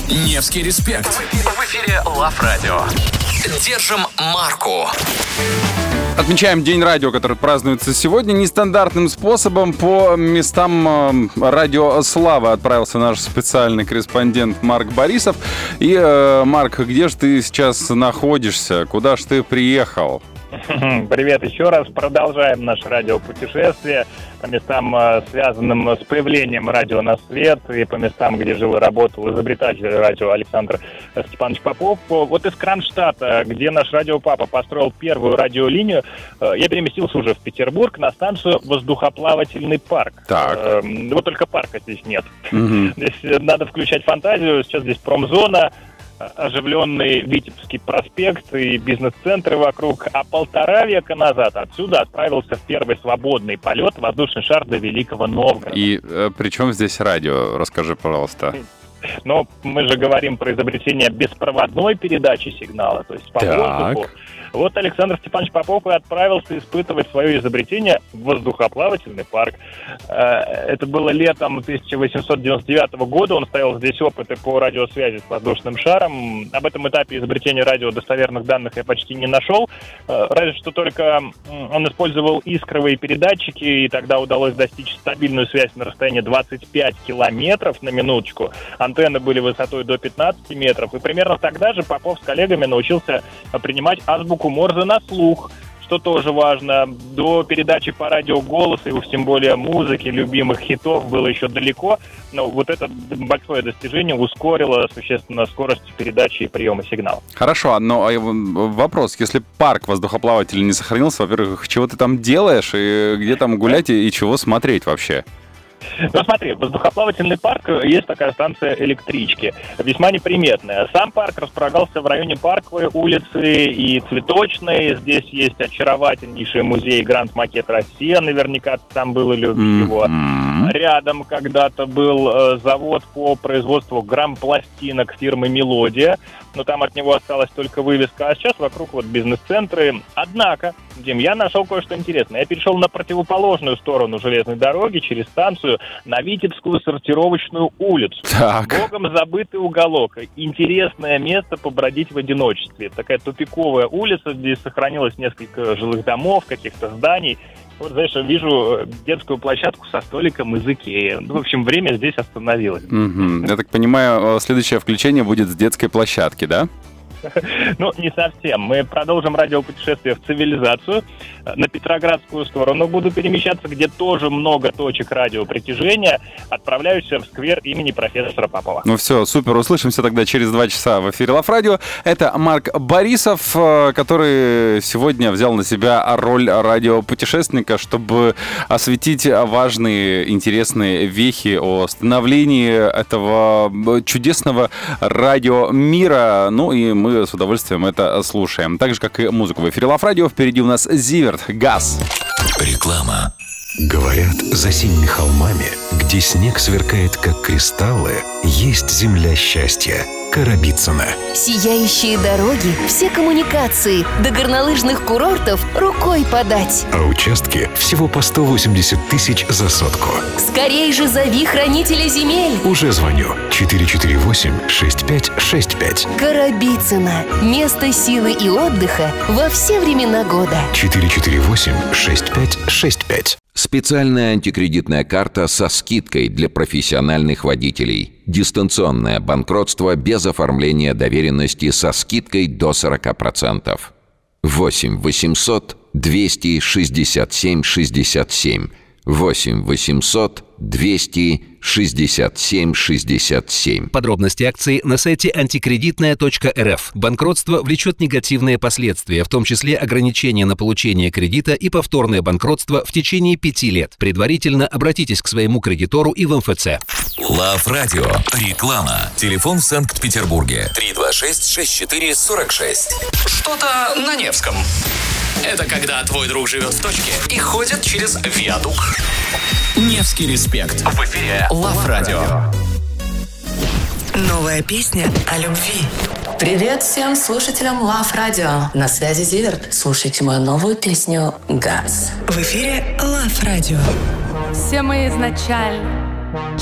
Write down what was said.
Невский респект. В эфире Лав Радио. Держим марку. Отмечаем День радио, который празднуется сегодня. Нестандартным способом по местам радио «Слава» отправился наш специальный корреспондент Марк Борисов. И, Марк, где же ты сейчас находишься? Куда же ты приехал? Привет еще раз. Продолжаем наше радиопутешествие по местам, связанным с появлением радио на свет, и по местам, где жил и работал изобретатель радио Александр Степанович Попов. Вот из Кронштадта, где наш радиопапа построил первую радиолинию, я переместился уже в Петербург на станцию «Воздухоплавательный парк». Так. Вот только парка здесь нет. Здесь надо включать фантазию. Сейчас здесь промзона, оживленный Витебский проспект и бизнес-центры вокруг, а 1,5 века назад отсюда отправился в первый свободный полет воздушный шар до Великого Новгорода. И при чем здесь радио? Расскажи, пожалуйста. Но мы же говорим про изобретение беспроводной передачи сигнала, то есть по воздуху. Вот Александр Степанович Попов и отправился испытывать свое изобретение в воздухоплавательный парк. Это было летом 1899 года. Он ставил здесь опыты по радиосвязи с воздушным шаром. Об этом этапе изобретения радио достоверных данных я почти не нашел. Разве что только он использовал искровые передатчики, и тогда удалось достичь стабильную связь на расстоянии 25 километров на минуточку. Антенны были высотой до 15 метров. И примерно тогда же Попов с коллегами научился принимать азбуку Морзе на слух, что тоже важно. До передачи по радио голоса и уж тем более музыки, любимых хитов было еще далеко, но вот это большое достижение ускорило существенно скорость передачи и приема сигнала. Хорошо, но вопрос, если парк воздухоплавателя не сохранился, во-первых, чего ты там делаешь, и где там гулять, и чего смотреть вообще? Ну смотри, воздухоплавательный парк, есть такая станция электрички, весьма неприметная. Сам парк располагался в районе Парковой улицы и Цветочной. Здесь есть очаровательнейший музей Гранд Макет Россия, наверняка там был или его. Рядом когда-то был завод по производству грамм-пластинок фирмы «Мелодия», но там от него осталась только вывеска, а сейчас вокруг вот бизнес-центры. Однако, Дим, я нашел кое-что интересное. Я перешел на противоположную сторону железной дороги, через станцию, на Витебскую сортировочную улицу. Так. Богом забытый уголок. Интересное место побродить в одиночестве. Это такая тупиковая улица, здесь сохранилось несколько жилых домов, каких-то зданий. Вот, знаешь, вижу детскую площадку со столиком из Икеи. Ну, в общем, время здесь остановилось. Я так понимаю, следующее включение будет с детской площадки, да? Ну, не совсем. Мы продолжим радиопутешествие в цивилизацию. На Петроградскую сторону буду перемещаться, где тоже много точек радиопритяжения. Отправляюсь в сквер имени профессора Попова. Ну все, супер. Услышимся тогда через 2 часа в эфире Лав Радио. Это Марк Борисов, который сегодня взял на себя роль радиопутешественника, чтобы осветить важные, интересные вехи о становлении этого чудесного радиомира. Ну и мы с удовольствием это слушаем. Так же, как и музыку в эфире Лав Радио. Впереди у нас Зиверт, «Газ». Реклама. Говорят, за синими холмами, где снег сверкает, как кристаллы, есть земля счастья. Коробицына. Сияющие дороги, все коммуникации, до горнолыжных курортов рукой подать. А участки всего по 180 тысяч за сотку. Скорей же зови хранителя земель. Уже звоню. 448-6565. Коробицына. Место силы и отдыха во все времена года. 448-6565. Специальная антикредитная карта со скидкой для профессиональных водителей. Дистанционное банкротство без оформления доверенности со скидкой до 40%. 8 800 267 67. 8 800 267 67. Подробности акции на сайте антикредитная.рф. Банкротство влечет негативные последствия, в том числе ограничения на получение кредита и повторное банкротство в течение 5 лет. Предварительно обратитесь к своему кредитору и в МФЦ. Лав Радио. Реклама. Телефон в Санкт-Петербурге. 326-64-46. Что-то на Невском. Это когда твой друг живет в точке и ходит через виадук. Невский респект. В эфире Лав Радио. Новая песня о любви. Привет всем слушателям Лав Радио. На связи Зиверт. Слушайте мою новую песню «Газ». В эфире Лав Радио. Все мы изначально